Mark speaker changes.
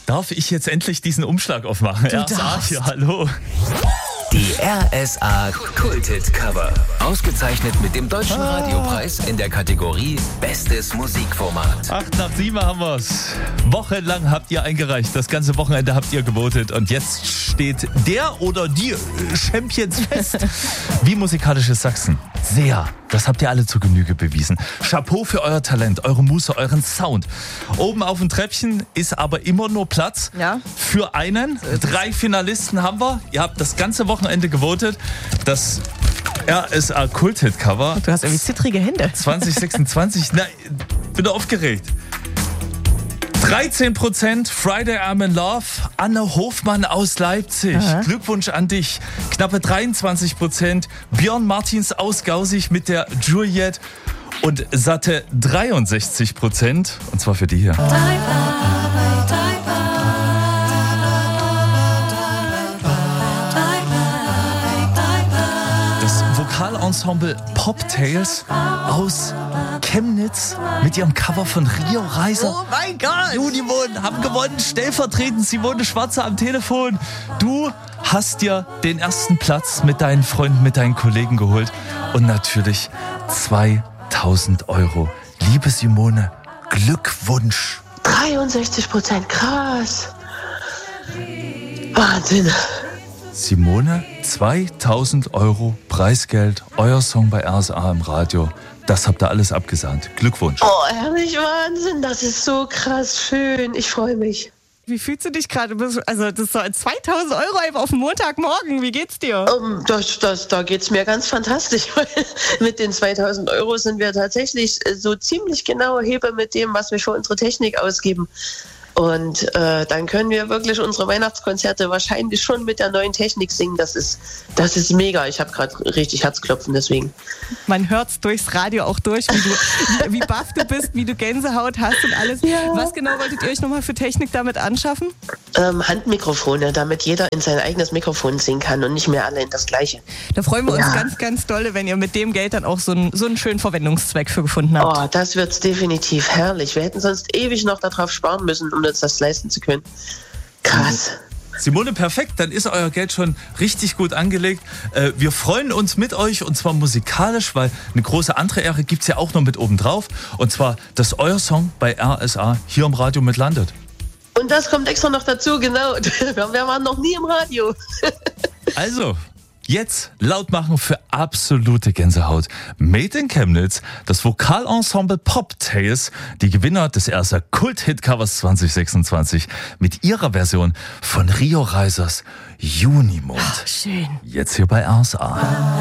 Speaker 1: Darf ich jetzt endlich diesen Umschlag aufmachen?
Speaker 2: Du
Speaker 1: RSA
Speaker 2: darfst.
Speaker 1: hier, hallo.
Speaker 3: Die RSA Kulthit Cover. Ausgezeichnet mit dem Deutschen Radiopreis in der Kategorie Bestes Musikformat.
Speaker 1: 8 nach 7 haben wir's. Wochenlang habt ihr eingereicht. Das ganze Wochenende habt ihr gewotet. Und jetzt steht der oder die Champions fest. Wie musikalisches Sachsen. Sehr. Das habt ihr alle zur Genüge bewiesen. Chapeau für euer Talent, eure Muße, euren Sound. Oben auf dem Treppchen ist aber immer nur Platz für einen. 3 Finalisten haben wir. Ihr habt das ganze Wochenende gewotet. Das RSA Kulthit Cover.
Speaker 2: Du hast irgendwie zittrige Hände.
Speaker 1: 2026. Na, bin aufgeregt. 13% Friday I'm in Love, Anne Hofmann aus Leipzig.
Speaker 2: Aha.
Speaker 1: Glückwunsch an dich. Knappe 23% Björn Martins aus Gausig mit der Juliette und satte 63%. Und zwar für die hier. Das Vokalensemble Poptails aus Chemnitz mit ihrem Cover von Rio Reiser.
Speaker 2: Oh mein Gott!
Speaker 1: Junimond haben gewonnen, stellvertretend Simone Schwarzer am Telefon. Du hast dir den ersten Platz mit deinen Freunden, mit deinen Kollegen geholt und natürlich 2000 Euro. Liebe Simone, Glückwunsch.
Speaker 4: 63%, krass. Wahnsinn.
Speaker 1: Simone, 2000 Euro Preisgeld, euer Song bei RSA im Radio. Das habt ihr alles abgesahnt. Glückwunsch.
Speaker 4: Oh, herrlich, Wahnsinn. Das ist so krass schön. Ich freue mich.
Speaker 2: Wie fühlst du dich gerade? Also das ist so 2000 Euro einfach auf den Montagmorgen. Wie geht's dir?
Speaker 4: Da geht's mir ganz fantastisch. Weil mit den 2000 Euro sind wir tatsächlich so ziemlich genau Heber mit dem, was wir für unsere Technik ausgeben. Und dann können wir wirklich unsere Weihnachtskonzerte wahrscheinlich schon mit der neuen Technik singen. Das ist mega. Ich habe gerade richtig Herzklopfen deswegen.
Speaker 2: Man hört's durchs Radio auch durch, wie baff du bist, wie du Gänsehaut hast und alles.
Speaker 4: Ja.
Speaker 2: Was genau wolltet ihr euch nochmal für Technik damit anschaffen?
Speaker 4: Handmikrofone, damit jeder in sein eigenes Mikrofon singen kann und nicht mehr alle in das gleiche.
Speaker 2: Da freuen wir uns ganz, ganz dolle, wenn ihr mit dem Geld dann auch so einen schönen Verwendungszweck für gefunden habt.
Speaker 4: Oh, das wird's definitiv herrlich. Wir hätten sonst ewig noch darauf sparen müssen, um uns das leisten zu können. Krass.
Speaker 1: Simone, perfekt, dann ist euer Geld schon richtig gut angelegt. Wir freuen uns mit euch und zwar musikalisch, weil eine große andere Ehre gibt es ja auch noch mit oben drauf. Und zwar, dass euer Song bei RSA hier im Radio mit landet.
Speaker 4: Und das kommt extra noch dazu, genau. Wir waren noch nie im Radio.
Speaker 1: Also, jetzt laut machen für absolute Gänsehaut. Made in Chemnitz, das Vokalensemble Poptails, die Gewinner des RSA Kult-Hit-Covers 2026 mit ihrer Version von Rio Reisers Junimond.
Speaker 2: Schön.
Speaker 1: Jetzt hier bei RSA.